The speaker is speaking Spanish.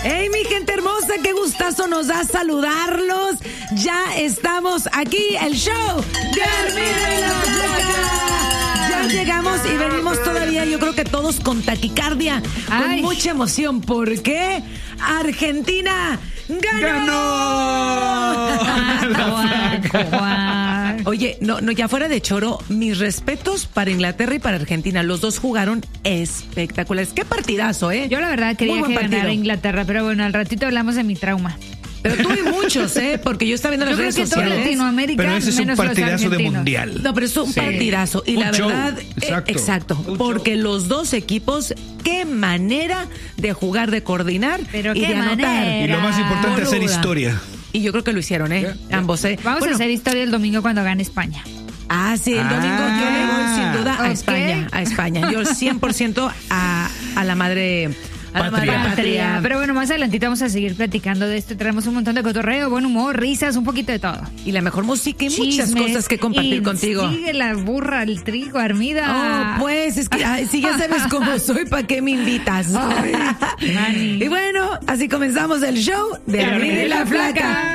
Hey, mi gente hermosa, qué gustazo nos da saludarlos. Ya estamos aquí, el show de Armida y la Flaca. Ya llegamos y venimos todavía, yo creo que todos con taquicardia, con mucha emoción. ¿Por qué? Argentina ¡ganó! Oye, no, ya fuera de choro, mis respetos para Inglaterra y para Argentina. Los dos jugaron espectaculares. Qué partidazo, ¿eh? Yo la verdad quería que ganara Inglaterra, pero bueno, al ratito hablamos de mi trauma. Pero tú y muchos, porque yo estaba viendo las redes sociales. Toda Latinoamérica, pero ese es un partidazo de mundial. No, pero es un partidazo. Y la verdad, exacto. Porque los dos equipos, qué manera de jugar, de coordinar y de anotar. Y lo más importante, hacer historia. Y yo creo que lo hicieron, ambos, Vamos a hacer historia el domingo cuando gane España. Ah, sí, el domingo yo le voy sin duda a España. A España. Yo 100% a la madre... Patria. Pero bueno, más adelantito vamos a seguir platicando de esto. Tenemos un montón de cotorreo, buen humor, risas, un poquito de todo. Y la mejor música y muchas cosas que compartir contigo. Sigue la burra, el trigo, Armida. Oh, pues, es que si ya sabes cómo soy, ¿para qué me invitas? Y bueno, así comenzamos el show de Armida y la Flaca.